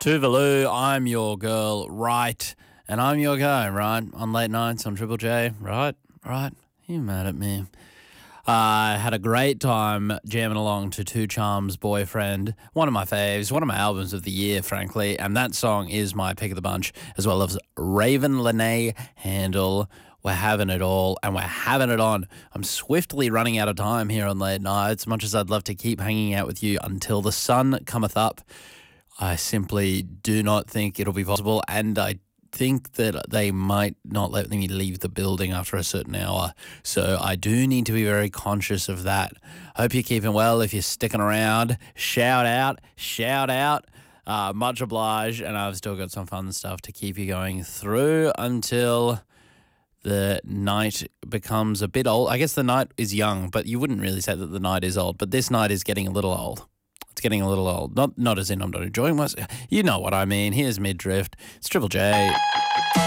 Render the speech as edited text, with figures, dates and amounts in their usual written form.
Tuvalu, I'm your girl, right? And I'm your guy, right? On late nights on Triple J, right? Right? You mad at me? I had a great time jamming along to Two Charms' Boyfriend, one of my faves, one of my albums of the year, frankly, and that song is my pick of the bunch, as well as Raven Lene Handle. We're having it all, and we're having it on. I'm swiftly running out of time here on Late Nights, much as I'd love to keep hanging out with you until the sun cometh up. I simply do not think it'll be possible, and I think that they might not let me leave the building after a certain hour. So I do need to be very conscious of that. Hope you're keeping well. If you're sticking around, shout out, shout out. Much obliged, and I've still got some fun stuff to keep you going through until the night becomes a bit old. I guess the night is young, but you wouldn't really say that the night is old, but this night is getting a little old. It's getting a little old. Not as in I'm not enjoying myself. You know what I mean. Here's Midrift. It's Triple J.